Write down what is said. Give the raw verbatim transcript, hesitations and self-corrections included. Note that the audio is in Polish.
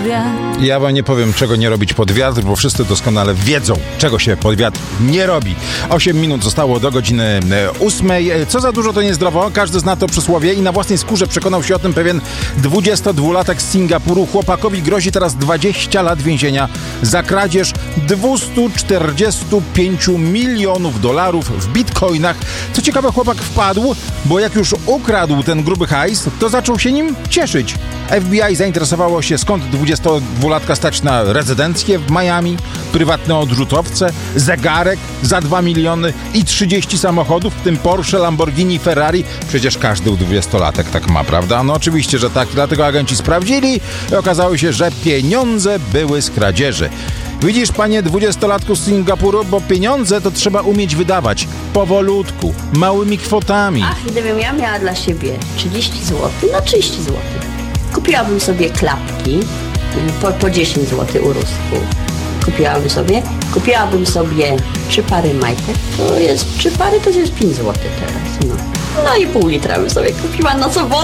pod wiatr. Ja wam nie powiem, czego nie robić pod wiatr, bo wszyscy doskonale wiedzą, czego się pod wiatr nie robi. Osiem minut zostało do godziny ósmej. Co za dużo, to niezdrowo. Każdy zna to przysłowie i na własnej skórze przekonał się o tym pewien dwudziestodwulatek z Singapuru. Chłopakowi grozi teraz dwadzieścia lat więzienia za kradzież dwieście czterdzieści pięć milionów dolarów w bitcoinach. Co ciekawe, chłopak wpadł, bo jak już ukradł ten gruby hajs, to zaczął się nim cieszyć. F B I zainteresowało się, skąd dwudziestodwulatka stać na rezydencję w Miami, prywatne odrzutowce, zegarek za dwa miliony i trzydzieści samochodów, w tym Porsche, Lamborghini, Ferrari. Przecież każdy dwudziestolatek tak ma, prawda? No oczywiście, że tak. Dlatego agenci sprawdzili i okazało się, że pieniądze były z kradzieży. Widzisz, panie dwudziestolatku z Singapuru, bo pieniądze to trzeba umieć wydawać powolutku, małymi kwotami. Ach, gdybym ja miała dla siebie trzydzieści złotych, no trzydzieści złotych. Kupiłabym sobie klapki po, po dziesięć złotych u Rusków. Kupiłabym sobie, kupiłabym sobie trzy pary majtek, to jest, trzy pary to jest pięć złotych teraz, no. No i pół litra bym sobie kupiła na sobotę.